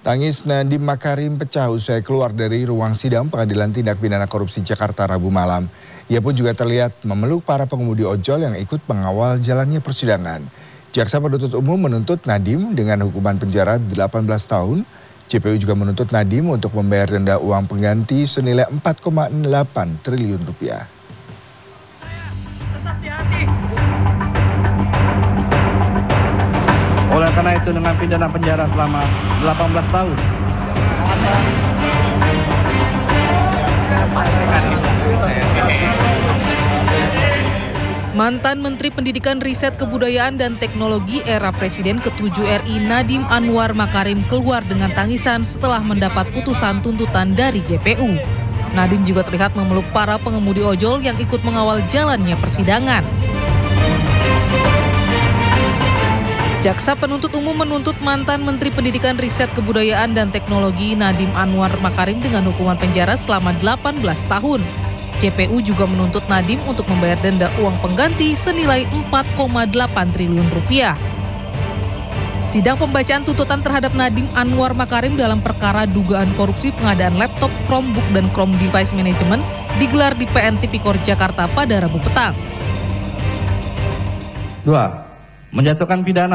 Tangis Nadiem Makarim pecah usai keluar dari ruang sidang Pengadilan Tindak Pidana Korupsi Jakarta Rabu malam. Ia pun juga terlihat memeluk para pengemudi ojol yang ikut mengawal jalannya persidangan. Jaksa penuntut umum menuntut Nadiem dengan hukuman penjara 18 tahun. JPU juga menuntut Nadiem untuk membayar denda uang pengganti senilai 4,8 triliun rupiah. Tetap di hati. Oleh karena itu dengan pidana penjara selama 18 tahun. Mantan Menteri Pendidikan Riset Kebudayaan dan Teknologi era Presiden ke-7 RI Nadiem Anwar Makarim keluar dengan tangisan setelah mendapat putusan tuntutan dari JPU. Nadiem juga terlihat memeluk para pengemudi ojol yang ikut mengawal jalannya persidangan. Jaksa penuntut umum menuntut mantan Menteri Pendidikan Riset Kebudayaan dan Teknologi Nadiem Anwar Makarim dengan hukuman penjara selama 18 tahun. JPU juga menuntut Nadiem untuk membayar denda uang pengganti senilai 4,8 triliun rupiah. Sidang pembacaan tuntutan terhadap Nadiem Anwar Makarim dalam perkara dugaan korupsi pengadaan laptop, Chromebook, dan Chrome Device Management digelar di PN Tipikor Jakarta pada Rabu petang. 2. Menjatuhkan pidana